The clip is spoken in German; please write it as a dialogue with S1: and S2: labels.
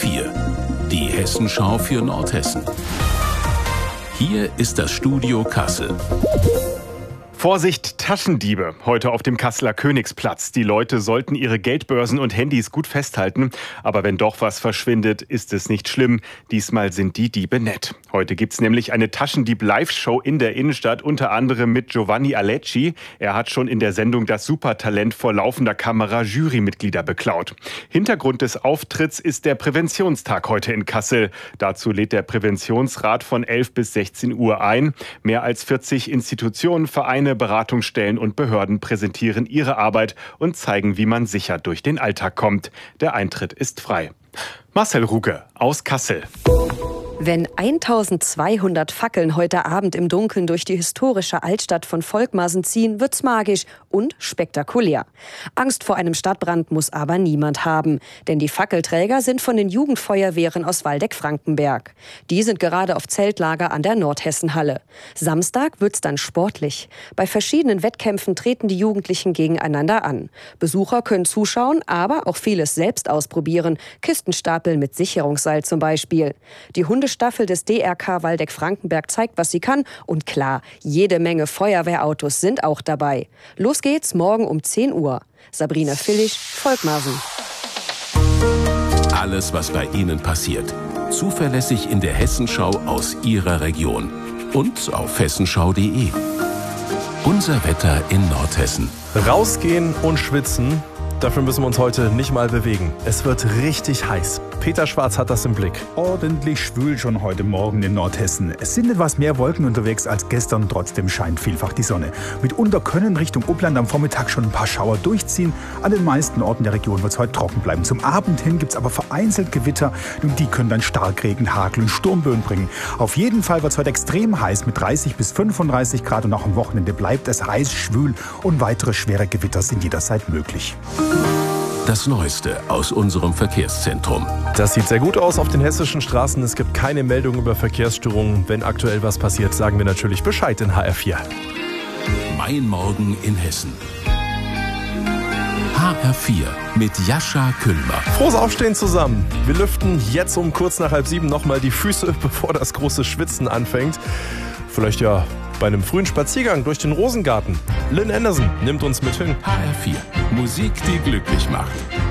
S1: HR4, die Hessenschau für Nordhessen. Hier ist das Studio Kassel.
S2: Vorsicht, Taschendiebe. Heute auf dem Kasseler Königsplatz. Die Leute sollten ihre Geldbörsen und Handys gut festhalten. Aber wenn doch was verschwindet, ist es nicht schlimm. Diesmal sind die Diebe nett. Heute gibt's nämlich eine Taschendieb-Live-Show in der Innenstadt, unter anderem mit Giovanni Alecci. Er hat schon in der Sendung Das Supertalent vor laufender Kamera Jurymitglieder beklaut. Hintergrund des Auftritts ist der Präventionstag heute in Kassel. Dazu lädt der Präventionsrat von 11 bis 16 Uhr ein. Mehr als 40 Institutionen, Vereine, Beratungsstellen und Behörden präsentieren ihre Arbeit und zeigen, wie man sicher durch den Alltag kommt. Der Eintritt ist frei. Marcel Ruge aus Kassel.
S3: Wenn 1200 Fackeln heute Abend im Dunkeln durch die historische Altstadt von Volkmarsen ziehen, wird's magisch und spektakulär. Angst vor einem Stadtbrand muss aber niemand haben, denn die Fackelträger sind von den Jugendfeuerwehren aus Waldeck-Frankenberg. Die sind gerade auf Zeltlager an der Nordhessenhalle. Samstag wird's dann sportlich. Bei verschiedenen Wettkämpfen treten die Jugendlichen gegeneinander an. Besucher können zuschauen, aber auch vieles selbst ausprobieren. Kistenstapel mit Sicherungsseil zum Beispiel. Die Staffel des DRK Waldeck-Frankenberg zeigt, was sie kann. Und klar, jede Menge Feuerwehrautos sind auch dabei. Los geht's morgen um 10 Uhr. Sabrina Villig, Volkmarsen.
S1: Alles, was bei Ihnen passiert. Zuverlässig in der Hessenschau aus Ihrer Region. Und auf hessenschau.de. Unser Wetter in Nordhessen.
S4: Rausgehen und schwitzen. Dafür müssen wir uns heute nicht mal bewegen. Es wird richtig heiß. Peter Schwarz hat das im Blick.
S5: Ordentlich schwül schon heute Morgen in Nordhessen. Es sind etwas mehr Wolken unterwegs als gestern, trotzdem scheint vielfach die Sonne. Mitunter können Richtung Uppland am Vormittag schon ein paar Schauer durchziehen. An den meisten Orten der Region wird es heute trocken bleiben. Zum Abend hin gibt es aber vereinzelt Gewitter und die können dann Starkregen, Hagel und Sturmböen bringen. Auf jeden Fall wird es heute extrem heiß mit 30 bis 35 Grad und auch am Wochenende bleibt es heiß, schwül und weitere schwere Gewitter sind jederzeit möglich.
S1: Das Neueste aus unserem Verkehrszentrum.
S4: Das sieht sehr gut aus auf den hessischen Straßen. Es gibt keine Meldung über Verkehrsstörungen. Wenn aktuell was passiert, sagen wir natürlich Bescheid in HR4.
S1: Mein Morgen in Hessen. HR4 mit Jascha Küllmer.
S4: Frohes Aufstehen zusammen. Wir lüften jetzt um kurz nach 6:30 nochmal die Füße, bevor das große Schwitzen anfängt. Vielleicht ja bei einem frühen Spaziergang durch den Rosengarten. Lynn Anderson nimmt uns mit hin.
S1: HR4. Musik, die glücklich macht.